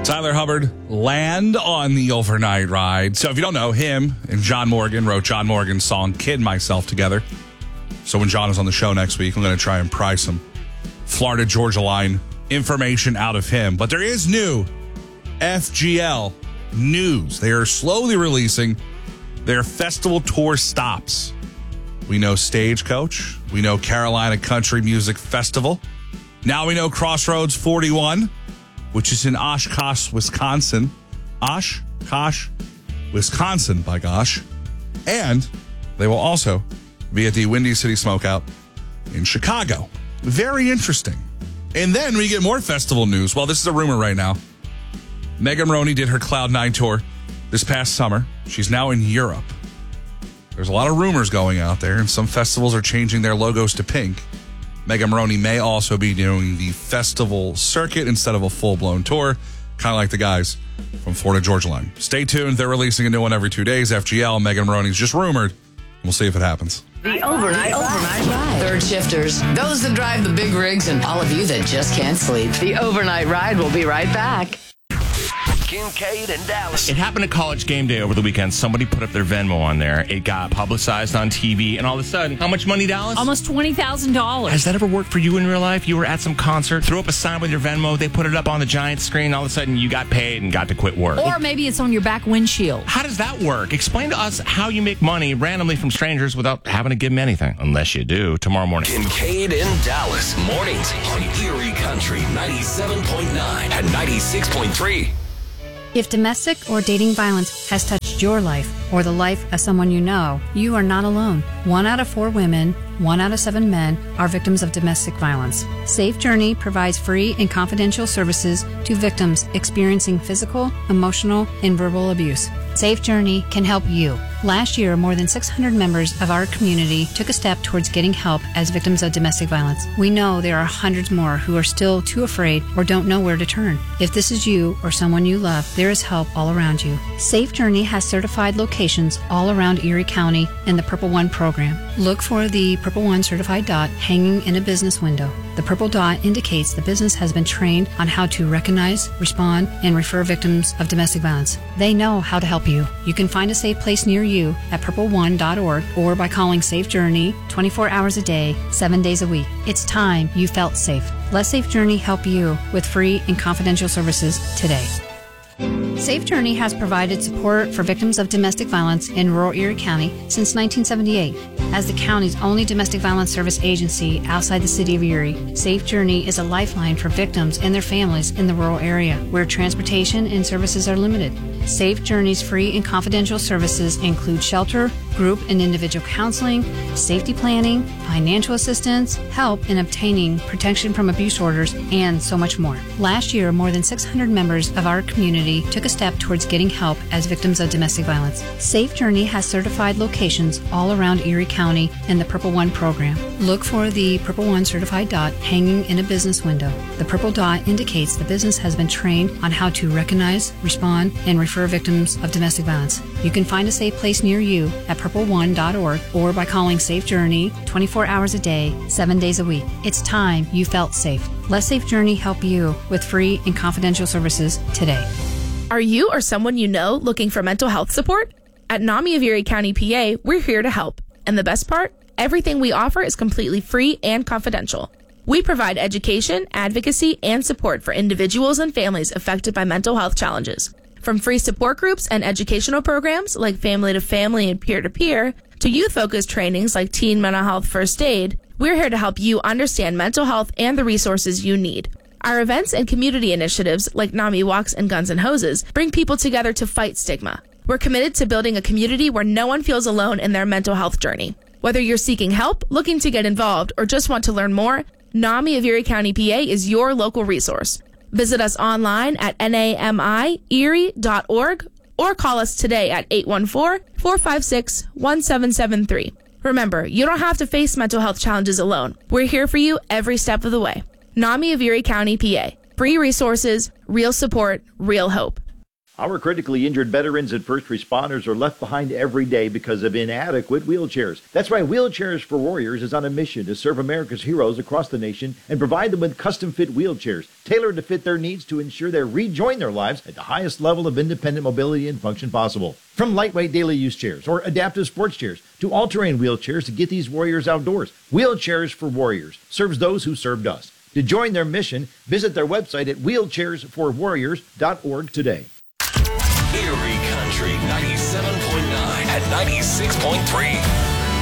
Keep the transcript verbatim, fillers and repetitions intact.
Tyler Hubbard land on the overnight ride. So if you don't know, him and John Morgan wrote John Morgan's song Kid Myself together. So when John is on the show next week, I'm going to try and pry some Florida Georgia Line information out of him. But there is new F G L news. They are slowly releasing their festival tour stops. We know Stagecoach. We know Carolina Country Music Festival. Now we know Crossroads forty-one, which is in Oshkosh, Wisconsin. Oshkosh, Wisconsin, by gosh. And they will also be at the Windy City Smokeout in Chicago. Very interesting. And then we get more festival news. Well, this is a rumor right now. Megan Moroney did her Cloud nine tour this past summer. She's now in Europe. There's a lot of rumors going out there, and some festivals are changing their logos to pink. Megan Moroney may also be doing the festival circuit instead of a full-blown tour, kind of like the guys from Florida Georgia Line. Stay tuned. They're releasing a new one every two days. F G L, Megan Moroney's just rumored. We'll see if it happens. The overnight, overnight ride. Third shifters, those that drive the big rigs, and all of you that just can't sleep. The overnight ride will be right back. Kincaid and Dallas. It happened at College Game Day over the weekend. Somebody put up their Venmo on there. It got publicized on T V, and all of a sudden, how much money, Dallas? Almost twenty thousand dollars. Has that ever worked for you in real life? You were at some concert, threw up a sign with your Venmo, they put it up on the giant screen, all of a sudden you got paid and got to quit work. Or maybe it's on your back windshield. How does that work? Explain to us how you make money randomly from strangers without having to give them anything. Unless you do, tomorrow morning. Kincaid and Dallas. Mornings on Erie Country ninety-seven point nine and ninety-six point three. If domestic or dating violence has touched your life or the life of someone you know, you are not alone. One out of four women, one out of seven men are victims of domestic violence. Safe Journey provides free and confidential services to victims experiencing physical, emotional, and verbal abuse. Safe Journey can help you. Last year, more than six hundred members of our community took a step towards getting help as victims of domestic violence. We know there are hundreds more who are still too afraid or don't know where to turn. If this is you or someone you love, there is help all around you. Safe Journey has certified locations all around Erie County in the Purple One program. Look for the Purple One certified dot hanging in a business window. The purple dot indicates the business has been trained on how to recognize, respond, and refer victims of domestic violence. They know how to help you. You can find a safe place near you at purple one dot org or by calling Safe Journey twenty-four hours a day, seven days a week. It's time you felt safe. Let Safe Journey help you with free and confidential services today. Safe Journey has provided support for victims of domestic violence in rural Erie County since nineteen seventy-eight. As the county's only domestic violence service agency outside the city of Erie, Safe Journey is a lifeline for victims and their families in the rural area where transportation and services are limited. Safe Journey's free and confidential services include shelter, group and individual counseling, safety planning, financial assistance, help in obtaining protection from abuse orders, and so much more. Last year, more than six hundred members of our community took a step towards getting help as victims of domestic violence. Safe Journey has certified locations all around Erie County in the Purple One program. Look for the Purple One certified dot hanging in a business window. The purple dot indicates the business has been trained on how to recognize, respond, and refer victims of domestic violence. You can find a safe place near you at purple one dot org or by calling Safe Journey twenty-four hours a day, seven days a week. It's time you felt safe. Let Safe Journey help you with free and confidential services today. Are you or someone you know looking for mental health support? At NAMI of Erie County, P A, we're here to help. And the best part? Everything we offer is completely free and confidential. We provide education, advocacy, and support for individuals and families affected by mental health challenges. From free support groups and educational programs like Family to Family and Peer to Peer, to youth-focused trainings like Teen Mental Health First Aid, we're here to help you understand mental health and the resources you need. Our events and community initiatives like NAMI Walks and Guns and Hoses bring people together to fight stigma. We're committed to building a community where no one feels alone in their mental health journey. Whether you're seeking help, looking to get involved, or just want to learn more, NAMI of Erie County, P A is your local resource. Visit us online at nami erie dot org or call us today at eight one four, four five six, one seven seven three. Remember, you don't have to face mental health challenges alone. We're here for you every step of the way. NAMI of Erie County, P A. Free resources, real support, real hope. Our critically injured veterans and first responders are left behind every day because of inadequate wheelchairs. That's why Wheelchairs for Warriors is on a mission to serve America's heroes across the nation and provide them with custom-fit wheelchairs, tailored to fit their needs to ensure they rejoin their lives at the highest level of independent mobility and function possible. From lightweight daily use chairs or adaptive sports chairs to all-terrain wheelchairs to get these warriors outdoors, Wheelchairs for Warriors serves those who served us. To join their mission, visit their website at wheelchairs for warriors dot org today. Erie Country ninety-seven point nine and ninety-six point three.